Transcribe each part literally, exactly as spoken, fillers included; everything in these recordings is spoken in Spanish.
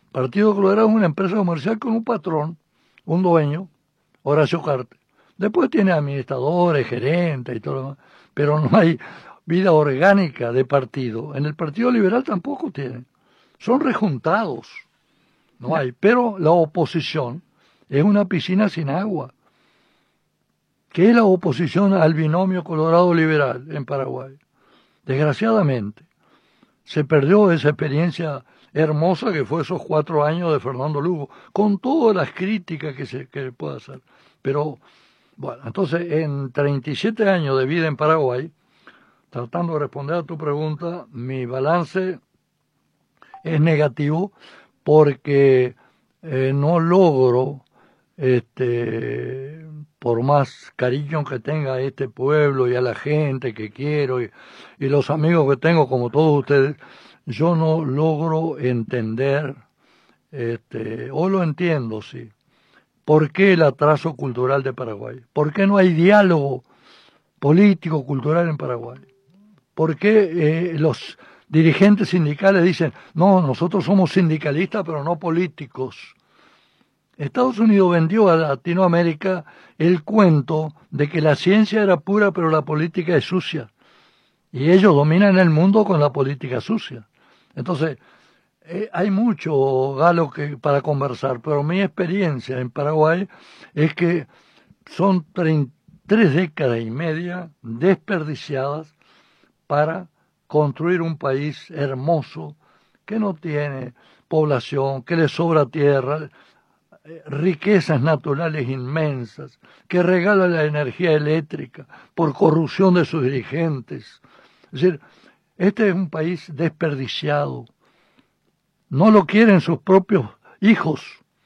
Partido Colorado es una empresa comercial con un patrón, un dueño, Horacio Cartes. Después tiene administradores, gerentes y todo lo demás, pero no hay vida orgánica de partido. En el Partido Liberal tampoco tienen. Son rejuntados, no hay. Pero la oposición es una piscina sin agua. ¿Qué es la oposición al binomio Colorado-Liberal en Paraguay? Desgraciadamente, se perdió esa experiencia hermosa que fue esos cuatro años de Fernando Lugo, con todas las críticas que se que pueda hacer. Pero, bueno, entonces, en treinta y siete años de vida en Paraguay, tratando de responder a tu pregunta, mi balance es negativo porque eh, no logro, este, por más cariño que tenga a este pueblo y a la gente que quiero y, y los amigos que tengo como todos ustedes, yo no logro entender, este, o lo entiendo, sí, ¿por qué el atraso cultural de Paraguay? ¿Por qué no hay diálogo político, cultural en Paraguay? ¿Por qué eh, los dirigentes sindicales dicen, no, nosotros somos sindicalistas pero no políticos? Estados Unidos vendió a Latinoamérica el cuento de que la ciencia era pura pero la política es sucia. Y ellos dominan el mundo con la política sucia. Entonces, eh, hay mucho, Galo, que, para conversar, pero mi experiencia en Paraguay es que son treinta, tres décadas y media desperdiciadas para construir un país hermoso que no tiene población, que le sobra tierra, eh, riquezas naturales inmensas, que regala la energía eléctrica por corrupción de sus dirigentes. Es decir, este es un país desperdiciado. No lo quieren sus propios hijos.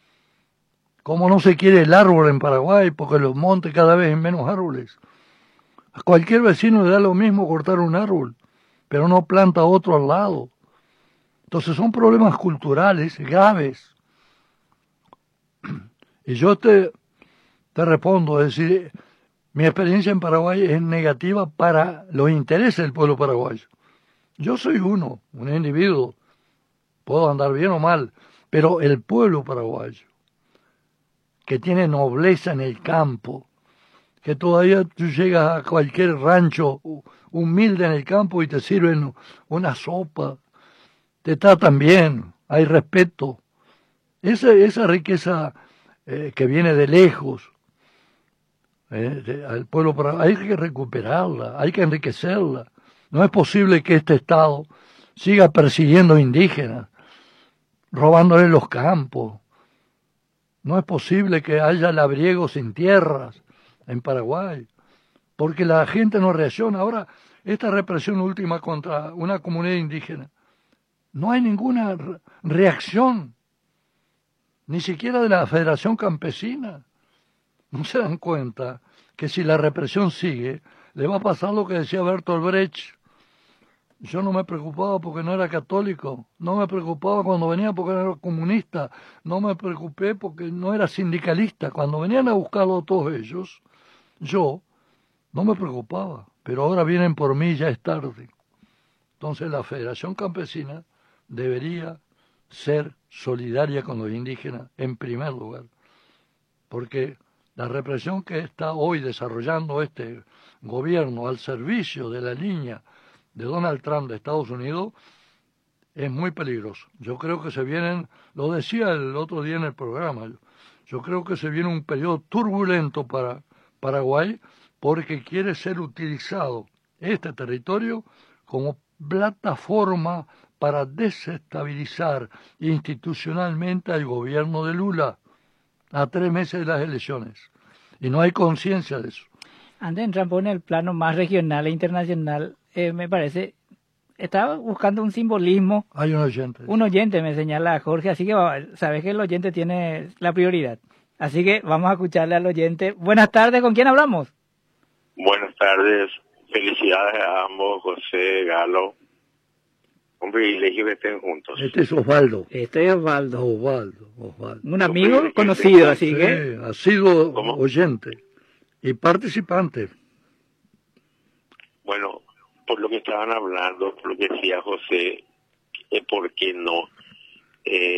Como no se quiere el árbol en Paraguay, porque los montes cada vez hay menos árboles. A cualquier vecino le da lo mismo cortar un árbol, pero no planta otro al lado. Entonces son problemas culturales graves. Y yo te, te respondo, es decir, mi experiencia en Paraguay es negativa para los intereses del pueblo paraguayo. Yo soy uno, un individuo, puedo andar bien o mal, pero el pueblo paraguayo, que tiene nobleza en el campo, que todavía tú llegas a cualquier rancho humilde en el campo y te sirven una sopa, te tratan bien, hay respeto. Esa, esa riqueza eh, que viene de lejos, eh, de, al pueblo paraguayo, hay que recuperarla, hay que enriquecerla. No es posible que este Estado siga persiguiendo indígenas, robándole los campos. No es posible que haya labriegos sin tierras en Paraguay, porque la gente no reacciona. Ahora, esta represión última contra una comunidad indígena, no hay ninguna reacción, ni siquiera de la Federación Campesina. No se dan cuenta que si la represión sigue, le va a pasar lo que decía Bertolt Brecht. Yo no me preocupaba porque no era católico, no me preocupaba cuando venía porque era comunista, no me preocupé porque no era sindicalista. Cuando venían a buscarlo todos ellos, yo no me preocupaba, pero ahora vienen por mí, ya es tarde. Entonces la Federación Campesina debería ser solidaria con los indígenas en primer lugar, porque la represión que está hoy desarrollando este gobierno al servicio de la línea de Donald Trump de Estados Unidos es muy peligroso. Yo creo que se vienen, lo decía el otro día en el programa, yo, yo creo que se viene un periodo turbulento para Paraguay porque quiere ser utilizado este territorio como plataforma para desestabilizar institucionalmente al gobierno de Lula a tres meses de las elecciones. Y no hay conciencia de eso. Antes de entrar en el plano más regional e internacional, eh, me parece, estaba buscando un simbolismo. Hay un oyente. Un oyente me señala, Jorge, así que sabes que el oyente tiene la prioridad. Así que vamos a escucharle al oyente. Buenas tardes, ¿con quién hablamos? Buenas tardes, felicidades a ambos, José, Galo. Un privilegio que estén juntos. Este es Osvaldo. Este es Osvaldo. Osvaldo, Osvaldo. Un amigo conocido, así sí, que... ha sido ¿Cómo? oyente y participante. Bueno, por lo que estaban hablando, por lo que decía José, eh, ¿por qué no? Eh,